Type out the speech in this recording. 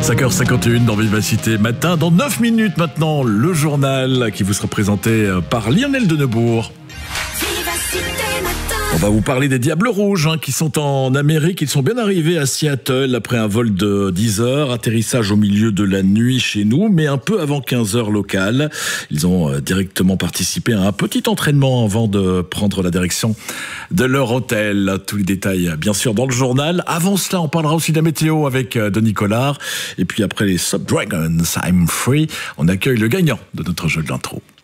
5h51 dans Vivacité Matin. Dans 9 minutes maintenant, le journal qui vous sera présenté par Lionel Denebourg. On va vous parler des Diables Rouges qui sont en Amérique. Ils sont bien arrivés à Seattle après un vol de 10 heures, atterrissage au milieu de la nuit chez nous, mais un peu avant 15 heures locales. Ils ont directement participé à un petit entraînement avant de prendre la direction de leur hôtel. Tous les détails, bien sûr, dans le journal. Avant cela, on parlera aussi de la météo avec Denis Collard. Et puis après les Subdragons, I'm Free, on accueille le gagnant de notre jeu de l'intro.